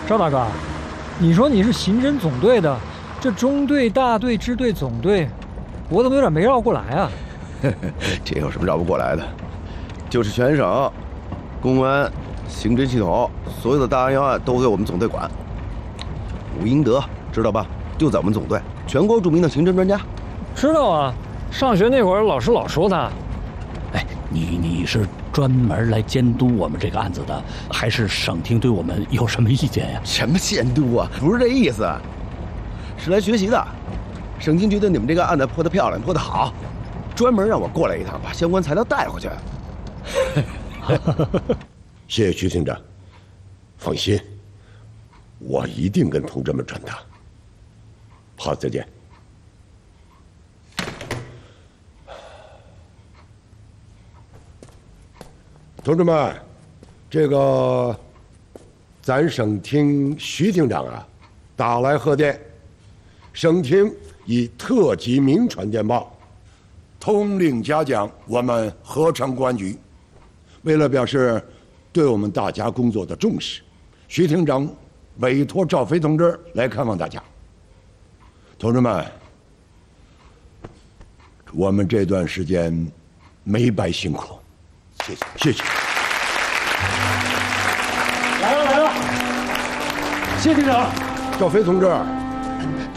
赵大哥，你说你是刑侦总队的，这中队、大队、支队、总队，我怎么有点没绕过来啊？ 这有什么绕不过来的？就是全省公安、刑侦系统所有的大案要案都归我们总队管。吴英德知道吧？就在我们总队，全国著名的刑侦专家。 知道啊，上学那会儿老师老说他。 哎，你是专门来监督我们这个案子的，还是省厅对我们有什么意见呀？ 什么监督啊？不是这意思，是来学习的。省厅觉得你们这个案子破得漂亮，破得好，专门让我过来一趟，把相关材料带回去。 谢谢徐厅长，放心，我一定跟同志们传达。好，再见。同志们，这个咱省厅徐厅长啊，打来贺电，省厅以特级民传电报，通令嘉奖我们合成公安局。为了表示对我们大家工作的重视，徐厅长委托赵飞同志来看望大家。同志们，我们这段时间没白辛苦，谢谢，谢谢。 来了，谢厅长。 赵飞同志。